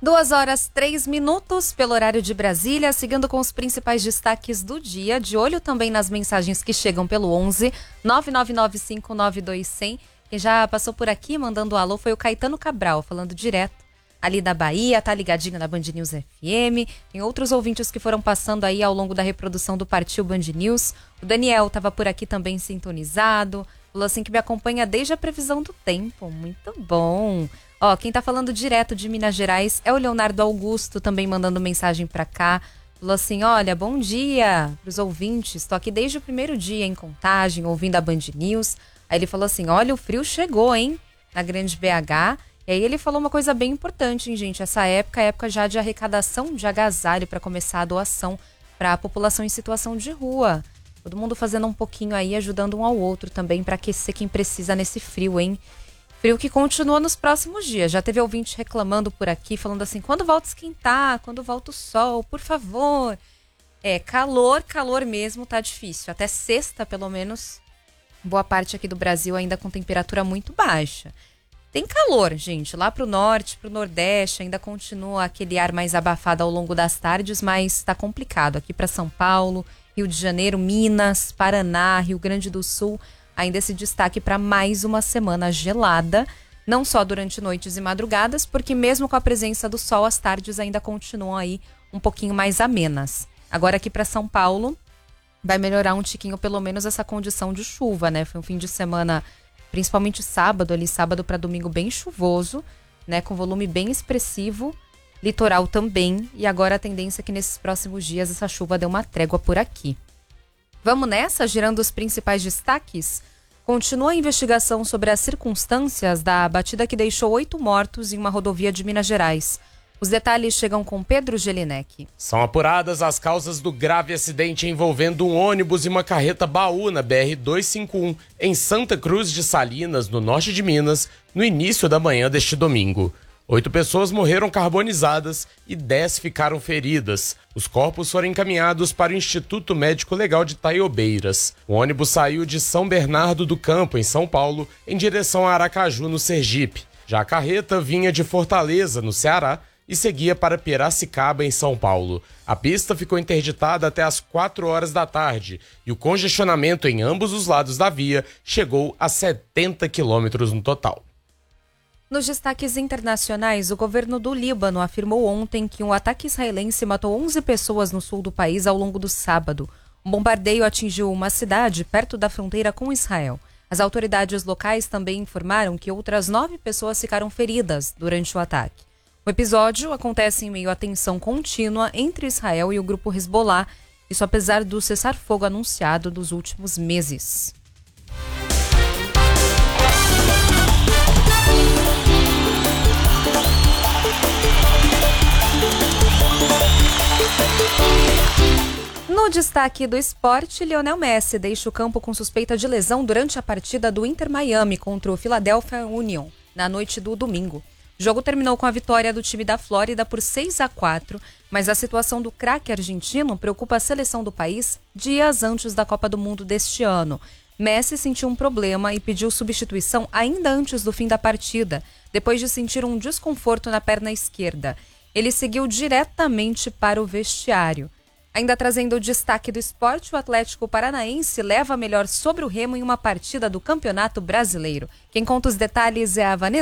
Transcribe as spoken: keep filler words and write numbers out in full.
Duas horas, três minutos pelo horário de Brasília, seguindo com os principais destaques do dia, de olho também nas mensagens que chegam pelo onze nove nove nove cinco nove dois zero zero. Quem já passou por aqui mandando um alô foi o Caetano Cabral, falando direto ali da Bahia, tá ligadinho na Band News F M. Tem outros ouvintes que foram passando aí ao longo da reprodução do Partiu Band News. O Daniel tava por aqui também sintonizado, falou assim que me acompanha desde a previsão do tempo. Muito bom. Ó, quem tá falando direto de Minas Gerais é o Leonardo Augusto, também mandando mensagem pra cá. Falou assim, olha, bom dia pros ouvintes. Tô aqui desde o primeiro dia em Contagem, ouvindo a Band News. Aí ele falou assim, olha, o frio chegou, hein, na Grande B H. E aí ele falou uma coisa bem importante, hein, gente. Essa época é época já de arrecadação de agasalho para começar a doação para a população em situação de rua. Todo mundo fazendo um pouquinho aí, ajudando um ao outro também para aquecer quem precisa nesse frio, hein. Frio que continua nos próximos dias. Já teve ouvinte reclamando por aqui, falando assim, quando volta a esquentar, quando volta o sol, por favor. É, calor, calor mesmo, tá difícil. Até sexta, pelo menos, boa parte aqui do Brasil ainda com temperatura muito baixa. Tem calor, gente, lá pro norte, pro nordeste, ainda continua aquele ar mais abafado ao longo das tardes, mas tá complicado. Aqui para São Paulo, Rio de Janeiro, Minas, Paraná, Rio Grande do Sul, ainda esse destaque para mais uma semana gelada, não só durante noites e madrugadas, porque mesmo com a presença do sol, as tardes ainda continuam aí um pouquinho mais amenas. Agora aqui para São Paulo, vai melhorar um tiquinho pelo menos essa condição de chuva, né? Foi um fim de semana, principalmente sábado, ali sábado para domingo bem chuvoso, né? Com volume bem expressivo, litoral também, e agora a tendência é que nesses próximos dias essa chuva dê uma trégua por aqui. Vamos nessa, girando os principais destaques? Continua a investigação sobre as circunstâncias da batida que deixou oito mortos em uma rodovia de Minas Gerais. Os detalhes chegam com Pedro Gelinek. São apuradas as causas do grave acidente envolvendo um ônibus e uma carreta baú na B R duzentos e cinquenta e um, em Santa Cruz de Salinas, no norte de Minas, no início da manhã deste domingo. Oito pessoas morreram carbonizadas e dez ficaram feridas. Os corpos foram encaminhados para o Instituto Médico Legal de Taiobeiras. O ônibus saiu de São Bernardo do Campo, em São Paulo, em direção a Aracaju, no Sergipe. Já a carreta vinha de Fortaleza, no Ceará, e seguia para Piracicaba, em São Paulo. A pista ficou interditada até as quatro horas da tarde e o congestionamento em ambos os lados da via chegou a setenta quilômetros no total. Nos destaques internacionais, o governo do Líbano afirmou ontem que um ataque israelense matou onze pessoas no sul do país ao longo do sábado. Um bombardeio atingiu uma cidade perto da fronteira com Israel. As autoridades locais também informaram que outras nove pessoas ficaram feridas durante o ataque. O episódio acontece em meio à tensão contínua entre Israel e o grupo Hezbollah, isso apesar do cessar-fogo anunciado dos últimos meses. No destaque do esporte, Lionel Messi deixa o campo com suspeita de lesão durante a partida do Inter Miami contra o Philadelphia Union, na noite do domingo. O jogo terminou com a vitória do time da Flórida por seis a quatro, mas a situação do craque argentino preocupa a seleção do país dias antes da Copa do Mundo deste ano. Messi sentiu um problema e pediu substituição ainda antes do fim da partida, depois de sentir um desconforto na perna esquerda. Ele seguiu diretamente para o vestiário. Ainda trazendo o destaque do esporte, o Atlético Paranaense leva melhor sobre o Remo em uma partida do Campeonato Brasileiro. Quem conta os detalhes é a Vanessa